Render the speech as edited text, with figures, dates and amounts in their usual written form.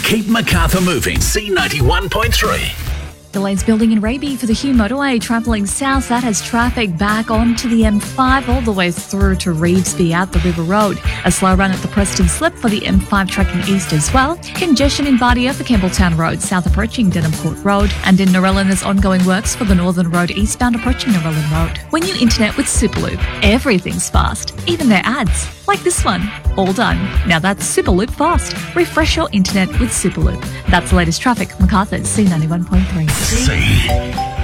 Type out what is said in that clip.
Keep Macarthur moving. C91.3. Delays building in Raby for the Hugh motorway travelling south. That has traffic back onto the M5 all the way through to Revesby at the River Road. A slow run at the Preston Slip for the M5 tracking east as well. Congestion in Bardia for Campbelltown Road, south approaching Denham Court Road. And in Narellan, there's ongoing works for the Northern Road eastbound approaching Narellan Road. When you internet with Superloop, everything's fast, even their ads. Like this one. All done. Now that's Superloop fast. Refresh your internet with Superloop. That's the latest traffic. Macarthur's C91.3. C.